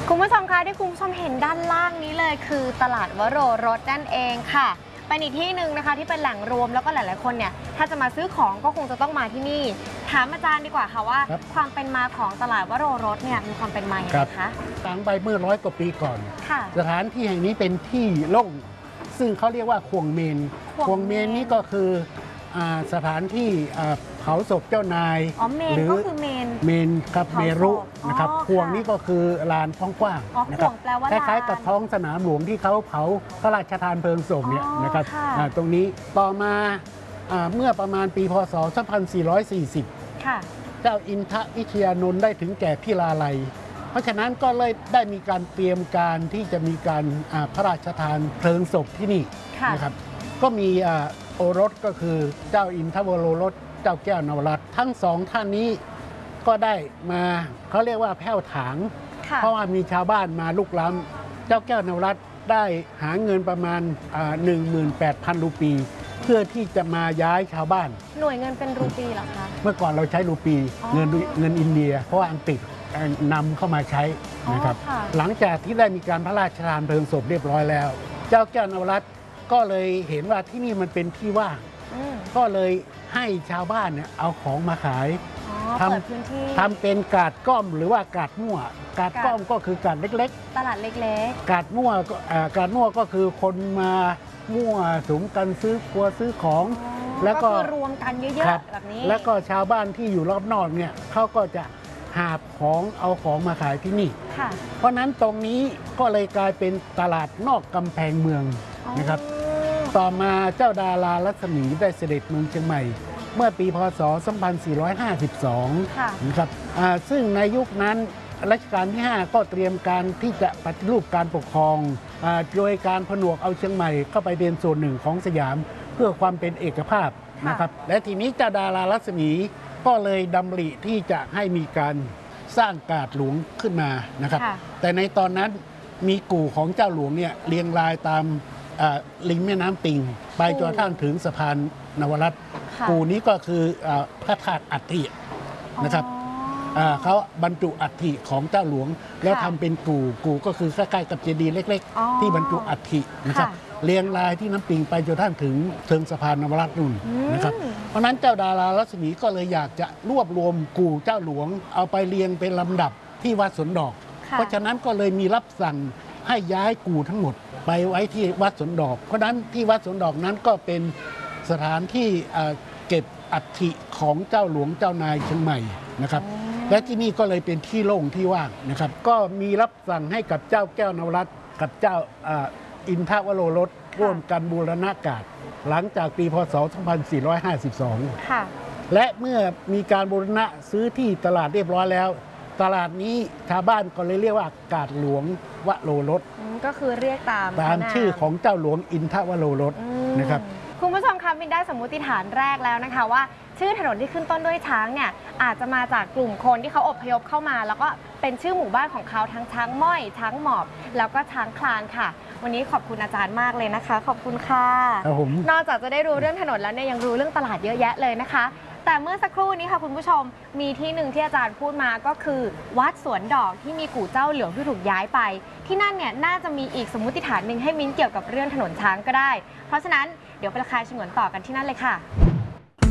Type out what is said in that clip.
คุณผู้ชมคะที่คุณผู้ชมเห็นด้านล่างนี้เลยคือตลาดวโรรสนั่นเองค่ะเป็นอีกที่หนึ่งนะคะที่เป็นแหล่งรวมแล้วก็หลายๆคนเนี่ยถ้าจะมาซื้อของก็คงจะต้องมาที่นี่ถามอาจารย์ดีกว่าค่ะว่าความเป็นมาของตลาดวโรรสเนี่ยมีความเป็นมาอย่างไรคะตั้งไปเมื่อ100 กว่าปีก่อนค่ะสถานที่แห่งนี้เป็นที่โล่งซึ่งเขาเรียกว่าควงเมนควงเมนนี้ก็คือสถานที่เผาศพเจ้านายเมนก็คือเมนครับเมรุนะครับควงนี้ก็คือลานกว้างๆนะครับคล้ายๆกับท้องสนามหลวงที่เขาเผาพระราชทานเพลิงศพเนี่ยนะครับตรงนี้ต่อมาเมื่อประมาณปีพศ 2440 เจ้าอินทวิทยานนท์ได้ถึงแก่พิลาลัยเพราะฉะนั้นก็เลยได้มีการเตรียมการที่จะมีการพระราชทานเพลิงศพที่นี่นะครับก็มีโอรสก็คือเจ้าอินทวโรรสเจ้าแก้วนวรัตน์ทั้งสองท่านนี้ก็ได้มาเขาเรียกว่าแผ่วถางเพราะว่ามีชาวบ้านมาลุกล้ำเจ้าแก้วนวรัตน์ได้หาเงินประมาณ 18,000 รูปีเพื่อที่จะมาย้ายชาวบ้านหน่วยเงินเป็นรูปีเหรอคะเมื่อก่อนเราใช้รูปีเงินอินเดียเพราะว่าอังกฤษนำเข้ามาใช้นะครับหลังจากที่ได้มีการพระราชทานเพลิงศพเรียบร้อยแล้วเจ้าแก้วนวรัตน์ก็เลยเห็นว่าที่นี่มันเป็นที่ว่างก็เลยให้ชาวบ้านเนี่ยเอาของมาขายทำเป็นกาดก้อมหรือว่ากาดมั่วกาดก้อมก็คือกาดเล็กๆตลาดเล็กๆกาดมั่วก็คือคนมามั่วสุมกันซื้อครัวซื้อของแล้วก็รวมกันเยอะๆแบบนี้แล้วก็ชาวบ้านที่อยู่รอบนอกเนี่ยเขาก็จะหาบของเอาของมาขายที่นี่เพราะนั้นตรงนี้ก็เลยกลายเป็นตลาดนอกกำแพงเมืองนะครับต่อมาเจ้าดารารัศมีได้เสด็จเมืองเชียงใหม่เมื่อปีพศ 2452 นะครับซึ่งในยุคนั้นรัชกาลที่ 5 ก็เตรียมการที่จะปฏิรูปการปกครองโดยการผนวกเอาเชียงใหม่เข้าไปเป็นส่วนหนึ่งของสยามเพื่อความเป็นเอกภาพนะครับและทีนี้เจ้าดารารัศมีก็เลยดำริที่จะให้มีการสร้างกาดหลวงขึ้นมานะครับแต่ในตอนนั้นมีกู่ของเจ้าหลวงเนี่ยเรียงรายตามริมแม่น้ำปิงไปจนกระทั่งถึงสะพานนวรัตน์กู่นี้ก็คือพระธาตุอัฐินะครับเขาบรรจุอัฐิของเจ้าหลวงแล้วทำเป็นกู่ก็คือใกล้ๆกับเจดีย์เล็กๆที่บรรจุอัฐินะครับเรียงรายที่น้ำปิงไปจนกระทั่งถึงเชิงสะพานนวรัตน์นู่นนะครับเพราะนั้นเจ้าดารารัศมีก็เลยอยากจะรวบรวมกู่เจ้าหลวงเอาไปเรียงเป็นลำดับที่วัดสวนดอกเพราะฉะนั้นก็เลยมีรับสั่งให้ย้ายกู่ทั้งหมดไปไว้ที่วัดสวนดอกเพราะนั้นที่วัดสวนดอกนั้นก็เป็นสถานที่เก็บอัฐิของเจ้าหลวงเจ้านายเชียงใหม่นะครับและที่นี่ก็เลยเป็นที่โล่งที่ว่างนะครับก็มีรับสั่งให้กับเจ้าแก้วนวรัตน์กับเจ้าอินทวโรรสร่วมกันบูรณะกาดหลังจากปีพศ 2452 และเมื่อมีการบูรณะซื้อที่ตลาดเรียบร้อยแล้วตลาดนี้ชาวบ้านก็เลยเรียกว่ากาดหลวงวโรรสก็คือเรียกตามชื่อของเจ้าหลวงอินทวโรรสนะครับคุณผู้ชมคะมินได้สมมุติฐานแรกแล้วนะคะว่าชื่อถนนที่ขึ้นต้นด้วยช้างเนี่ยอาจจะมาจากกลุ่มคนที่เขาอพยพเข้ามาแล้วก็เป็นชื่อหมู่บ้านของเขาทั้งช้างม้อยช้างหมอบแล้วก็ช้างคลานค่ะวันนี้ขอบคุณอาจารย์มากเลยนะคะขอบคุณค่ะนอกจากจะได้รู้เรื่องถนนแล้วเนี่ยยังรู้เรื่องตลาดเยอะแยะเลยนะคะแต่เมื่อสักครู่นี้ค่ะคุณผู้ชมมีที่หนึ่งที่อาจารย์พูดมาก็คือวัดสวนดอกที่มีกู่เจ้าหลวงที่ถูกย้ายไปที่นั่นเนี่ยน่าจะมีอีกสมมุติฐานหนึ่งให้มิ้นเกี่ยวกับเรื่องถนนช้างก็ได้เพราะฉะนั้นเดี๋ยวไปคลายฉงนต่อกันที่นั่นเลยค่ะ